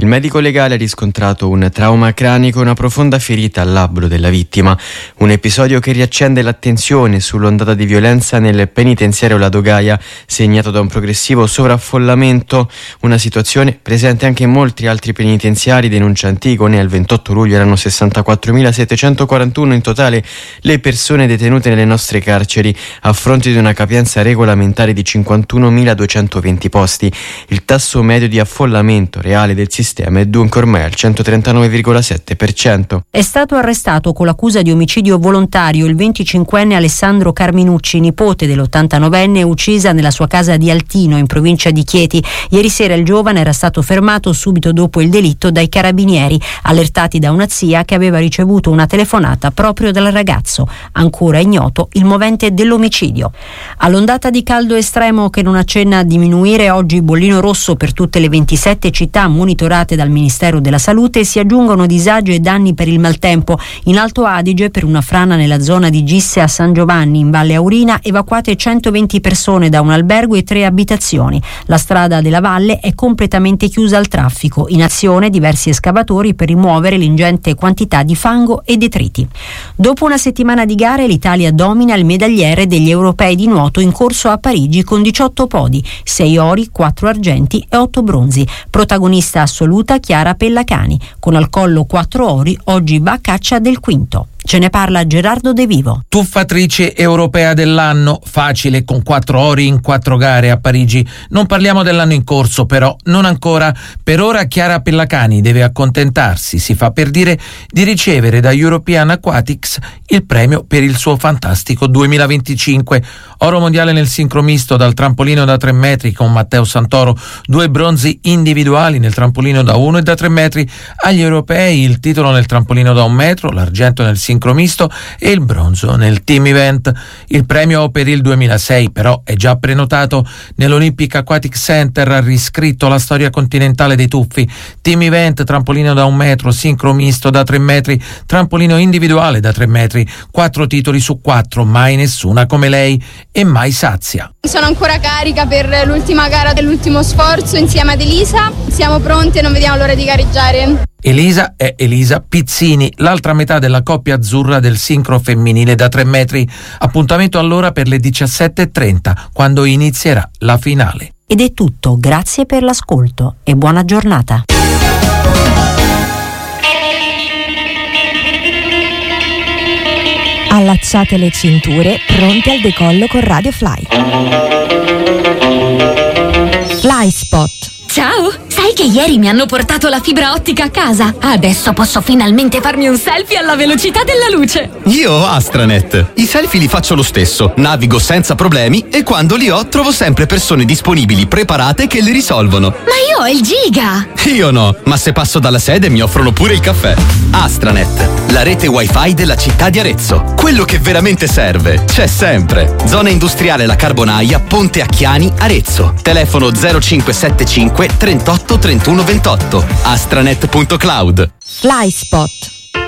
Il medico legale ha riscontrato un trauma cranico e una profonda ferita al labbro della vittima. Un episodio che riaccende l'attenzione sull'ondata di violenza nel penitenziario Ladogaia, segnato da un progressivo sovraffollamento, una situazione presente anche in molti altri penitenziari. Denuncia Antigone: al 28 luglio erano 64.741 in totale le persone detenute nelle nostre carceri, a fronte di una capienza regolamentare di 51.220 posti. Il tasso medio di affollamento reale del sistema è dunque ormai al 139,7%. È stato arrestato con l'accusa di omicidio volontario il 25enne Alessandro Carminucci, nipote dell'89enne uccisa nella sua casa di Altino, in provincia di Chieti. Ieri sera il giovane era stato fermato subito dopo il delitto dai carabinieri, allertati da una zia che aveva ricevuto una telefonata proprio dal ragazzo. Ancora ignoto il movente dell'omicidio. All'ondata di caldo estremo che non accenna a diminuire, oggi bollino rosso per tutte le 27 città monitorate dal Ministero della Salute. Si aggiungono disagi e danni per il maltempo. In Alto Adige, per una frana nella zona di Gisse a San Giovanni in Valle Aurina, evacuate 120 persone da un albergo e 3 abitazioni. La strada della valle è completamente chiusa al traffico. In azione diversi escavatori per rimuovere l'ingente quantità di fango e detriti. Dopo una settimana di gare, l'Italia domina il medagliere degli europei di nuoto in corso a Parigi con 18 podi, 6 ori, 4 argenti e 8 bronzi. Protagonista assoluta Chiara Pellacani, con al collo 4 ori, oggi va a caccia del quinto. Ce ne parla Gerardo De Vivo. Tuffatrice europea dell'anno, facile con 4 ori in 4 gare a Parigi. Non parliamo dell'anno in corso, però, non ancora. Per ora Chiara Pellacani deve accontentarsi, si fa per dire, di ricevere da European Aquatics il premio per il suo fantastico 2025. Oro mondiale nel sincro misto dal trampolino da 3 metri con Matteo Santoro, 2 bronzi individuali nel trampolino da 1 e da 3 metri. Agli europei il titolo nel trampolino da 1 metro, l'argento nel sincro misto e il bronzo nel team event. Il premio per il 2006 però è già prenotato. Nell'Olympic Aquatic Center ha riscritto la storia continentale dei tuffi. Team event, trampolino da 1 metro, sincro misto da 3 metri, trampolino individuale da 3 metri, 4 titoli su 4, mai nessuna come lei e mai sazia. Sono ancora carica per l'ultima gara dell'ultimo sforzo insieme ad Elisa. Siamo pronte e non vediamo l'ora di gareggiare. Elisa è Elisa Pizzini, l'altra metà della coppia azzurra del sincro femminile da 3 metri. Appuntamento allora per le 17:30, quando inizierà la finale. Ed è tutto, grazie per l'ascolto e buona giornata. Allacciate le cinture, pronti al decollo con Radio Fly. Fly Spot. Ciao! Sai che ieri mi hanno portato la fibra ottica a casa? Adesso posso finalmente farmi un selfie alla velocità della luce! Io ho Astranet. I selfie li faccio lo stesso, navigo senza problemi e quando li ho trovo sempre persone disponibili, preparate che li risolvono. Ma io ho il giga! Io no, ma se passo dalla sede mi offrono pure il caffè. Astranet, la rete wifi della città di Arezzo. Quello che veramente serve c'è sempre. Zona industriale La Carbonaia, Ponte Acchiani, Arezzo. Telefono 0575 38 31 28. astranet.cloud. Fly Spot.